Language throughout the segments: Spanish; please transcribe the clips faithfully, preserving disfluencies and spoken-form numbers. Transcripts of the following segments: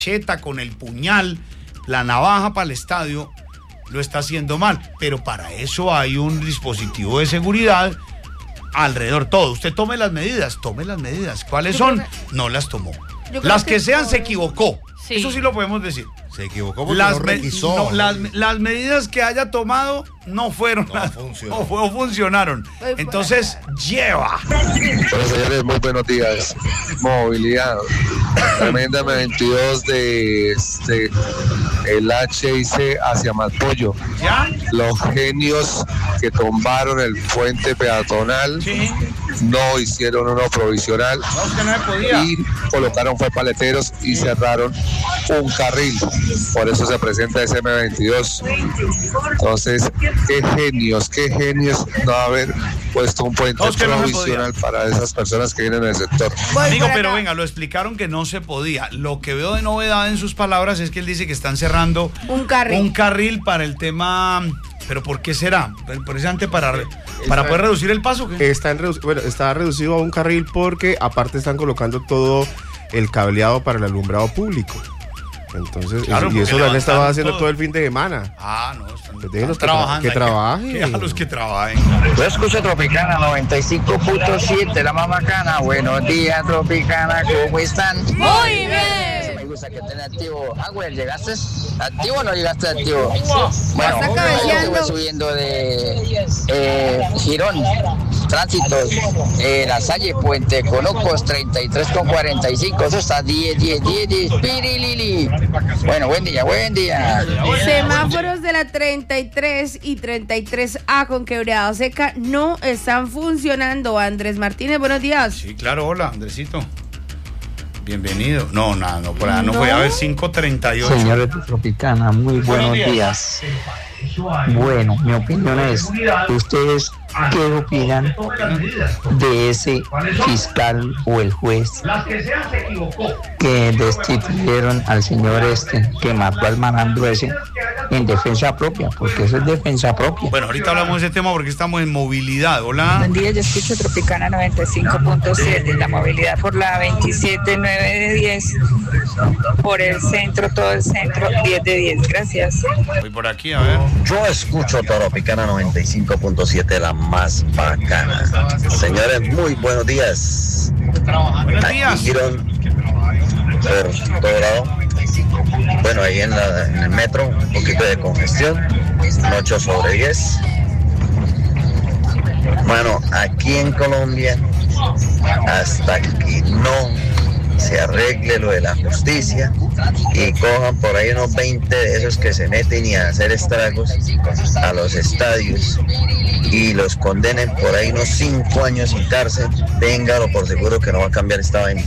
macheta, con el puñal, la navaja para el estadio, lo está haciendo mal. Pero para eso hay un dispositivo de seguridad alrededor. Todo. Usted tome las medidas, tome las medidas. ¿Cuáles son? Que... No las tomó. Las que, que sean, se equivocó. Sí. Eso sí lo podemos decir. Se equivocó porque las no revisó. No, las, las medidas que haya tomado no fueron, no, las, funcionó. o, o funcionaron. Entonces, lleva. Bueno, señores, muy buenos días. Movilidad. Tremenda M veintidós de este, el H I C hacia Malpollo. ¿Ya? Los genios que tumbaron el puente peatonal. Sí. No hicieron uno provisional. No, es que no se podía. Y colocaron fue paleteros y cerraron un carril. Por eso se presenta ese M veintidós. Entonces, qué genios, qué genios no haber puesto un puente no, provisional no para esas personas que vienen del sector. Amigo, pero venga, lo explicaron que no se podía. Lo que veo de novedad en sus palabras es que él dice que están cerrando un carril, un carril para el tema. ¿Pero por qué será? Precisamente para, para poder reducir el paso. ¿Qué? Está, en redu- bueno, está reducido a un carril porque aparte están colocando todo el cableado para el alumbrado público. Entonces, claro, y eso lo han estado haciendo todo. todo el fin de semana. Ah, no, están, pues están que trabajando. Tra- que trabajen. Que a los que trabajen. Yo escucho Tropicana noventa y cinco punto siete, la más bacana. Buenos días, Tropicana, ¿cómo están? Muy bien. Me gusta que estén activo. Ah, güey, ¿llegaste activo o no llegaste activo? Bueno, yo voy subiendo de eh, Girón, Tránsitos, eh, La Salle, Puente Conocos, treinta y tres con cuarenta y cinco. Eso está diez, diez, diez, diez, pirilili. Bueno, buen día, buen día. Semáforos de la treinta y tres y treinta y tres A con Quebrada Seca no están funcionando. Andrés Martínez, buenos días. Sí, claro, hola, Andresito. Bienvenido. No, nada, no, por allá no, no fue. A ver, cinco treinta y ocho. Señores de Tropicana, muy buenos días. Bueno, mi opinión es, ¿ustedes qué opinan de ese fiscal o el juez que destituyeron al señor este, que mató al malandro ese en defensa propia? Porque eso es defensa propia. Bueno, ahorita hablamos de ese tema porque estamos en movilidad. Hola. Buen día, yo escucho Tropicana noventa y cinco punto siete, la movilidad por la veintisiete nueve de diez, por el centro, todo el centro, diez de diez, gracias. Voy por aquí, a ver. Yo escucho Tropicana noventa y cinco punto siete, la más bacana. Señores, muy buenos días. Buenos días. Aquí Girón, por todo lado. Bueno, ahí en, la, en el metro, un poquito de congestión, ocho sobre diez. Bueno, aquí en Colombia, hasta que no se arregle lo de la justicia y cojan por ahí unos veinte de esos que se meten y a hacer estragos a los estadios y los condenen por ahí unos cinco años sin cárcel, téngalo por seguro que no va a cambiar esta vaina.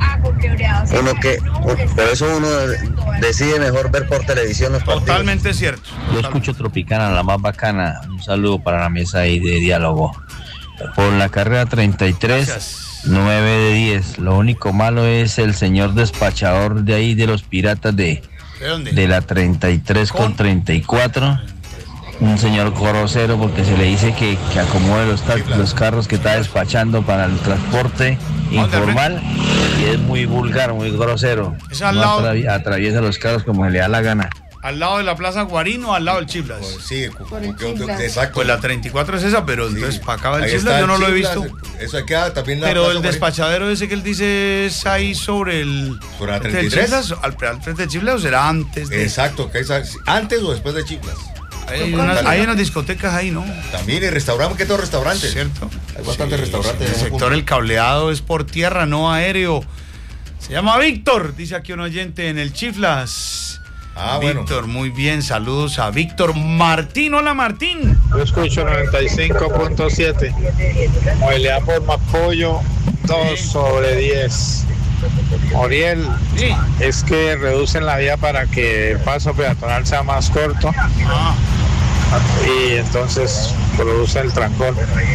Uno que, por eso uno decide mejor ver por televisión los partidos. Totalmente cierto. Yo escucho Tropicana, la más bacana. Un saludo para la mesa ahí de diálogo. Por la carrera treinta y tres. Gracias. nueve de diez. Lo único malo es el señor despachador de ahí de los piratas de, ¿De dónde? De la treinta y tres con treinta y cuatro. Un señor grosero porque se le dice que, que acomode los, ta- los carros que está despachando para el transporte informal y es muy vulgar, muy grosero. Es al no lado... atravi- atraviesa los carros como se le da la gana. ¿Al lado de la Plaza Guarino o al lado del Chiblas? Pues sí, Por el que- Chiblas. exacto. Pues la treinta y cuatro es esa, pero Sí. entonces para acá va el Ahí Chiblas, está yo no el lo he Chiblas, visto. Eso queda también la Pero Plaza el despachadero ese que él dice es ahí sobre el... ¿Sobre la ¿el treinta y tres? Chiblas, al, al frente del Chiblas o será antes de...? Exacto, que es antes o después de Chiblas. Hay unas, hay unas discotecas ahí, ¿no? También, y restaurantes, ¿qué todo restaurantes? ¿Cierto? Hay bastantes Sí, restaurantes. El en ese sector punto. El Cableado es por tierra, no aéreo. Se llama Víctor, dice aquí un oyente en el Chiflas. Ah, bueno. Víctor, muy bien, saludos a Víctor Martín. Hola, Martín. Yo escucho noventa y cinco punto siete. Movilidad por Mapollo, dos sobre diez. Oriel, Sí. es que reducen la vía para que el paso peatonal sea más corto Ah, y entonces produce el trancón.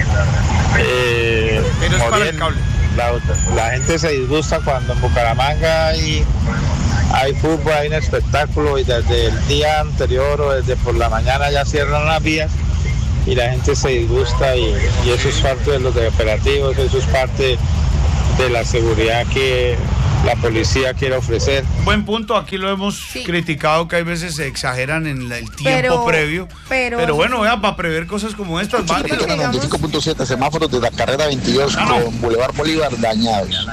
Eh, pero es para Oriel, el cable. La, la gente se disgusta cuando en Bucaramanga hay, hay fútbol, hay un espectáculo y desde el día anterior o desde por la mañana ya cierran las vías y la gente se disgusta y, y eso es parte de los de operativos, eso es parte de la seguridad que la policía quiere ofrecer. Buen punto, aquí lo hemos sí. criticado, que hay veces se exageran en el tiempo pero, previo. Pero, pero bueno, vean, para prever cosas como estas, noventa y cinco punto siete, semáforos de la carrera veintidós ah, no. con Boulevard Bolívar dañados.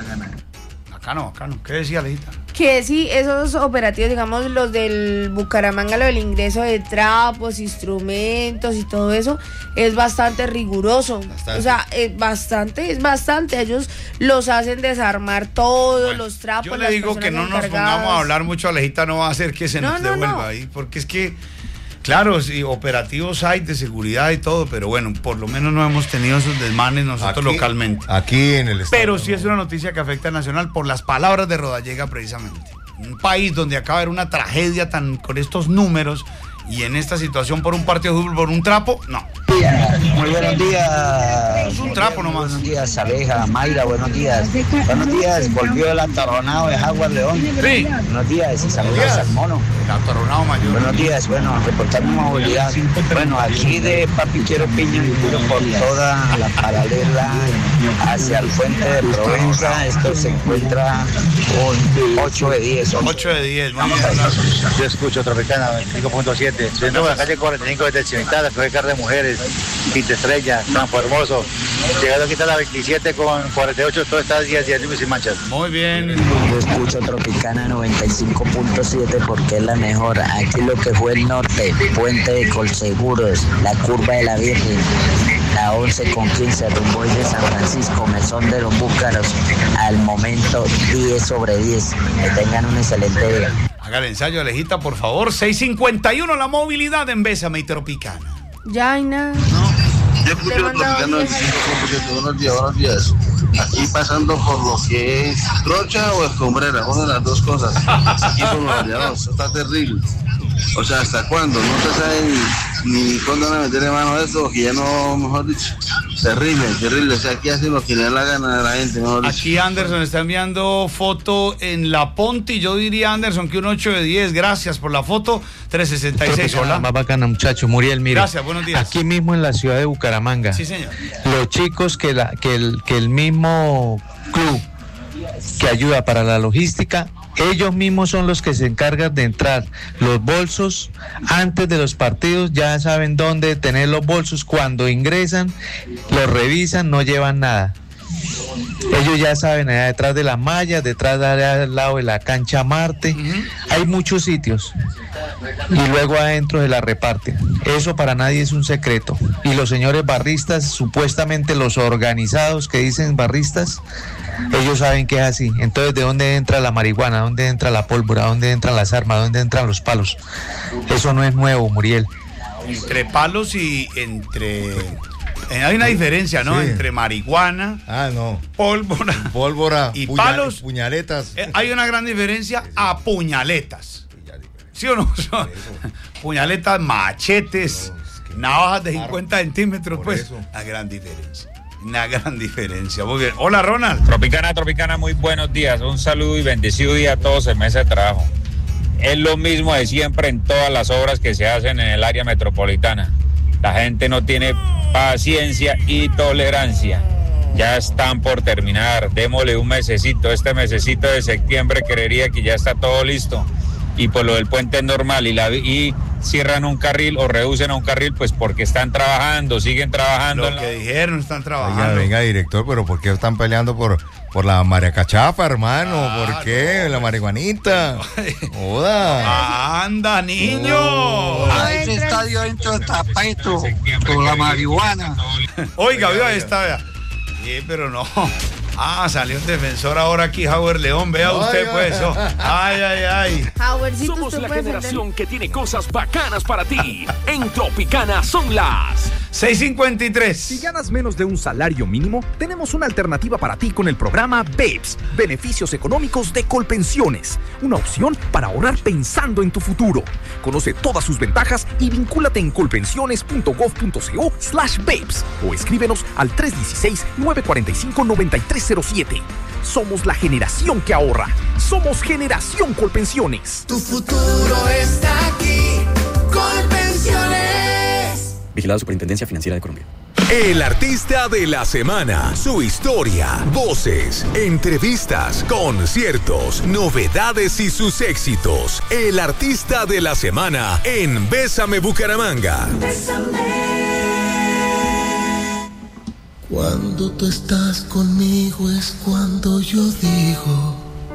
Acá no, acá no. ¿Qué decía, Alejita? Que sí, esos operativos, digamos, los del Bucaramanga, lo del ingreso de trapos, instrumentos y todo eso, es bastante riguroso. Bastante. O sea, es bastante, es bastante. Ellos los hacen desarmar todos bueno, los trapos. Yo le digo que no nos pongamos a hablar mucho, Alejita no va a hacer que se no, nos no, devuelva no. ahí, porque es que, claro, sí, operativos hay de seguridad y todo, pero bueno, por lo menos no hemos tenido esos desmanes nosotros aquí, localmente. Aquí en el estado. Pero sí es una noticia que afecta a Nacional por las palabras de Rodallega precisamente. Un país donde acaba de haber una tragedia tan con estos números y en esta situación por un partido de fútbol, por un trapo, no. Muy buenos días. Es un trapo nomás. Buenos días, Aleja, Mayra, buenos días. Buenos días, volvió el atorronado de Jaguar León. Sí. Buenos días, y saludos al mono. El atorronado mayor. Buenos días, bueno, reportando movilidad. Bueno, aquí de Papiquero Piña, por toda la paralela hacia el puente de Provenza, esto se encuentra con ocho de diez. ocho de diez, vamos a hablar. Yo escucho Tropicana veinticinco punto siete. Dentro de la calle cuarenta y cinco desde Cimentada, que fue Car de Mujeres, Quinta Estrella, Campo Hermoso. Llegando aquí está la veintisiete con cuarenta y ocho, todo está diez, diez sin manchas. Muy bien. Yo escucho Tropicana noventa y cinco punto siete porque es la mejor. Aquí lo que fue el norte, Puente de Colseguros, la Curva de la Virgen, la once con quince, rumbo de San Francisco, Mesón de los Búcaros, al momento diez sobre diez. Que tengan un excelente día. Haga el ensayo, Alejita, por favor. seis cincuenta y uno la movilidad en Bésame y Tropicana. Ya hay nada. No. Yo escucho Tropicana noventa y cinco punto siete. Buenos días, buenos días. Aquí pasando por lo que es trocha o escombrera, una de las dos cosas. Aquí por los aliados, eso está terrible. O sea, ¿hasta cuándo? No se sabe ni, ni cuándo van a meterle mano a esto, que ya no, mejor dicho. Terrible, terrible. O sea, aquí hacen lo que le da la gana de la gente, mejor dicho. Aquí Anderson está enviando foto en La Ponte. Yo diría, Anderson, que un ocho de diez. Gracias por la foto. trescientos sesenta y seis. Hola. Más bacana, muchacho. Muriel, mire. Gracias, buenos días. Aquí mismo en la ciudad de Bucaramanga. Sí, señor. Los chicos que, la, que, el, que el mismo club que ayuda para la logística, ellos mismos son los que se encargan de entrar los bolsos antes de los partidos, ya saben dónde tener los bolsos, cuando ingresan, los revisan, no llevan nada. Ellos ya saben, allá detrás de las mallas, detrás de allá al lado de la cancha Marte, uh-huh. hay muchos sitios y luego adentro se la reparten. Eso para nadie es un secreto. Y los señores barristas, supuestamente los organizados que dicen barristas, ellos saben que es así. Entonces, ¿de dónde entra la marihuana? ¿Dónde entra la pólvora? ¿Dónde entran las armas? ¿Dónde entran los palos? Eso no es nuevo, Muriel. Entre palos y entre... Hay una diferencia, ¿no? Sí. Entre marihuana, ah, no. pólvora, pólvora y puñal, palos. Puñaletas. Eh, hay una gran diferencia a puñaletas. ¿Sí o no? Puñaletas, machetes, navajas de cincuenta centímetros, pues. Eso. Una gran diferencia. Una gran diferencia. Muy bien. Hola, Ronald. Tropicana, Tropicana, muy buenos días. Un saludo y bendecido día a todos en mesa de trabajo. Es lo mismo de siempre en todas las obras que se hacen en el área metropolitana. La gente no tiene paciencia y tolerancia. Ya están por terminar. Démosle un mesecito. Este mesecito de septiembre creería que ya está todo listo. Y por lo del puente es normal. Y, la, y cierran un carril o reducen a un carril, pues porque están trabajando, siguen trabajando. Lo que la... dijeron, están trabajando. Oiga, venga, director, pero ¿por qué están peleando por, por la mariacachafa, hermano? Ah, ¿por qué? No. La marihuanita. Joda. Anda, niño. A ese estadio dentro de tapeto con la marihuana. Oiga, vea esta, vea. Sí, pero no. Ah, salió un defensor ahora aquí, Howard León. Vea usted, ay, pues. Oh. Ay, ay, ay. Howardcito, somos la generación que tiene cosas bacanas para ti. En Tropicana son las seis cincuenta y tres. Si ganas menos de un salario mínimo, tenemos una alternativa para ti con el programa BEPS, Beneficios Económicos de Colpensiones. Una opción para ahorrar pensando en tu futuro. Conoce todas sus ventajas y vincúlate en colpensiones.gov.co slash BEPS o escríbenos al tres uno seis, nueve cuatro cinco, nueve tres cero siete. Somos la generación que ahorra. Somos Generación Colpensiones. Tu futuro está aquí. Colpensiones. Vigilado Superintendencia Financiera de Colombia. El artista de la semana, su historia, voces, entrevistas, conciertos, novedades y sus éxitos. El artista de la semana en Bésame Bucaramanga. Cuando tú estás conmigo es cuando yo digo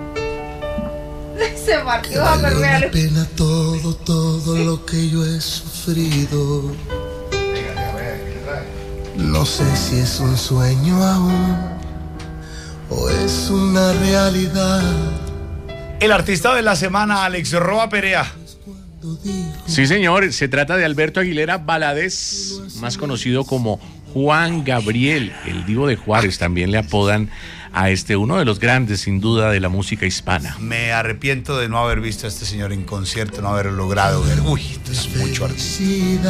Se partió a vale la perder. pena todo, todo lo que yo he sufrido. No sé si es un sueño aún o es una realidad. El artista de la semana, Alex Roa Perea. Sí, señor, se trata de Alberto Aguilera Valadez, más conocido como Juan Gabriel, el Divo de Juárez, también le apodan a este, uno de los grandes, sin duda, de la música hispana. Me arrepiento de no haber visto a este señor en concierto, no haber logrado ver. Uy, esto es mucho artista.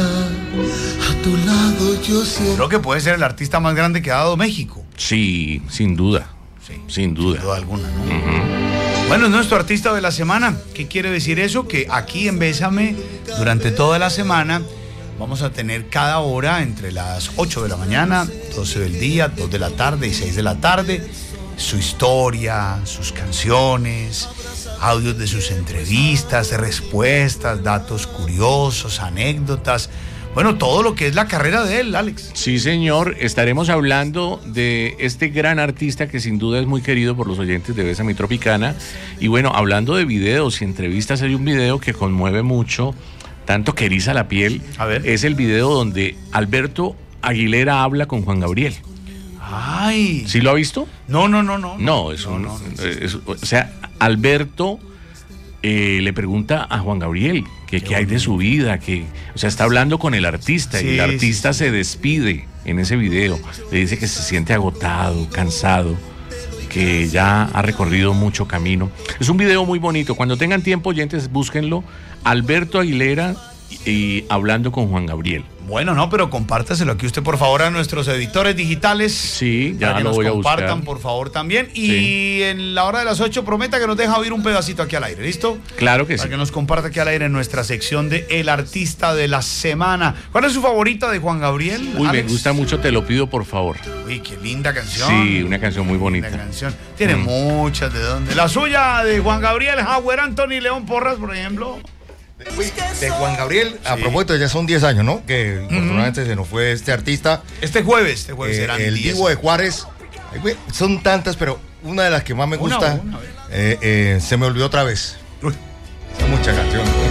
A tu lado yo siempre. Creo que puede ser el artista más grande que ha dado México. Sí, sin duda. Sí, sin duda. Sin duda alguna, ¿no? Uh-huh. Bueno, es nuestro artista de la semana. ¿Qué quiere decir eso? Que aquí en Bésame, durante toda la semana, vamos a tener cada hora entre las ocho de la mañana, doce del día, dos de la tarde y seis de la tarde, su historia, sus canciones, audios de sus entrevistas, respuestas, datos curiosos, anécdotas. Bueno, todo lo que es la carrera de él, Alex. Sí, señor. Estaremos hablando de este gran artista que sin duda es muy querido por los oyentes de Bésame Tropicana. Y bueno, hablando de videos y entrevistas, hay un video que conmueve mucho, tanto que eriza la piel. A ver. Es el video donde Alberto Aguilera habla con Juan Gabriel. Ay. ¿Sí lo ha visto? No, no, no, no. No, es un, no, no. Es, o sea, Alberto eh, le pregunta a Juan Gabriel que qué hay de su vida, que, o sea, está hablando con el artista, sí, y el artista sí, sí. se despide en ese video. Le dice que se siente agotado, cansado, que ya ha recorrido mucho camino. Es un video muy bonito. Cuando tengan tiempo, oyentes, búsquenlo. Alberto Aguilera y, y hablando con Juan Gabriel. Bueno, no, pero compártaselo aquí usted, por favor, a nuestros editores digitales. Sí, ya para que lo nos voy a compartan, buscar. por favor, también. Y Sí. en la hora de las ocho, prometa que nos deja oír un pedacito aquí al aire, ¿listo? Claro que para sí. Para que nos comparta aquí al aire en nuestra sección de El Artista de la Semana. ¿Cuál es su favorita de Juan Gabriel, Uy, Alex? me gusta mucho, Te lo pido, por favor. Uy, qué linda canción. Sí, una canción muy bonita. Linda canción. Tiene Mm. muchas de dónde. La suya de Juan Gabriel, Howard Anthony León Porras, por ejemplo. De Juan Gabriel, a propósito, ya son diez años, ¿no? Que afortunadamente uh-huh. se nos fue este artista. Este jueves, este jueves eh, serán el diez. Divo de Juárez. Son tantas, pero una de las que más me gusta, una, una, eh, eh, Se me olvidó otra vez. Uy. Esa mucha canción.